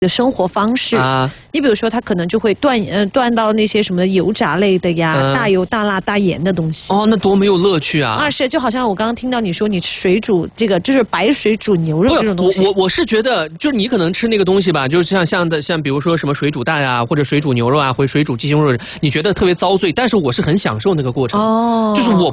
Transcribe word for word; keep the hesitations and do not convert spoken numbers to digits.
的生活方式啊，你比如说他可能就会断呃断到那些什么油炸类的呀、嗯、大油大辣大盐的东西。 哦，那多没有乐趣啊！ 啊，是，就好像我刚刚听到你说你吃水煮这个就是白水煮牛肉这种东西， 我我我是觉得就是你可能吃那个东西吧，就是像像的像比如说什么水煮蛋啊，或者水煮牛肉啊，或者水煮鸡胸肉，你觉得特别遭罪，但是我是很享受那个过程。哦，就是我